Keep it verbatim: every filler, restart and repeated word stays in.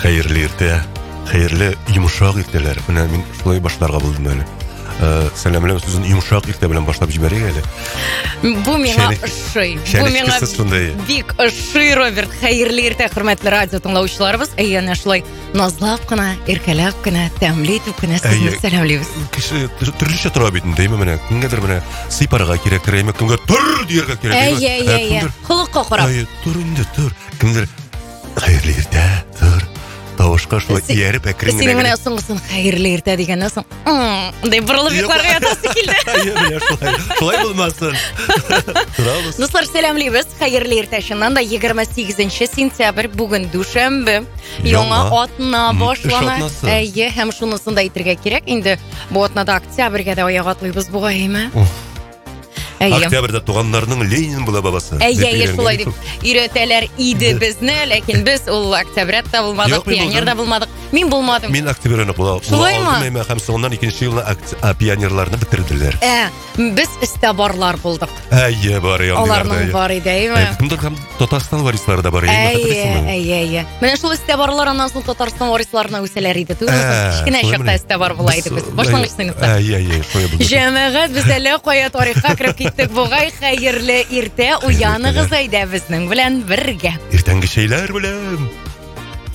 Хәерле иртә, хәерле йомшак иртәләр. Менә мин шулай башларга булдым әле. Сәламләм сүзен йомшак иртә белән башлап җибәрик әле. Бу миңа ошый. Бу миңа бик ошый, Роберт. Хәерле иртә, хөрмәтле радио тыңлаучыларыбыз. Әйе, шулай назлап кына, иркәләп кенә, тәмле итеп кенә сезне сәламлыйбыз. Кеше төрлечә тора бит инде, менә кемгәдер менә сыйпарга кирәк, кирәкме, кемгә тур дияргә кирәк. Әйе, әйе. Холыкка карап. Әйе, тур инде, тур. Кемдер хәерле иртә, тур. Тавышка шулай ияреп әкрен генә. Синең менә соңгысын хәерле иртә дигәннән соң, андай борылып йокларга ятасы килде. Әйе, менә шулай. Шулай булмасын. Турабыз. Дуслар, сәламлыйбыз. Хәерле иртә, чыннан да егерме сигезенче сентябрь, бүген дүшәмбе. Яңа атна башлана. Әйе, һәм шунысын да әйтергә кирәк. Инде бу атнада октябрьгә дә аяк атлыйбыз бугаймы? Октябрьдә туганнарның Ленин була бабасы. Әйе, әйе, шулай дип өйрәтәләр иде безне, ләкин без ул октябрьдә булмадык, пионерда булмадык. Мин булмадым. Мин октябрьдә була. Булмадым, һәм соңыннан икенче елны пионерларны бетерделәр. Ә, без истәбарлар булдык. Әйе, бар янда. Аларның бар иде, әйме? Кемдер һәм Татарстан варислары да бар иде. Әйе, әйе, әйе. Менә шул истәбарлар аннан соң Татарстан варисларына үсәләр иде. Кичкенә чакта истәбар була иде без. Башлангыч сыйныфта. Әйе, әйе, шулай булды. Җәмәгать, без әле кая тарихка кирип киттек бугай. Хәерле иртә, уяныгыз әйдә безнең белән бергә. Иртәнге шәйләр белән.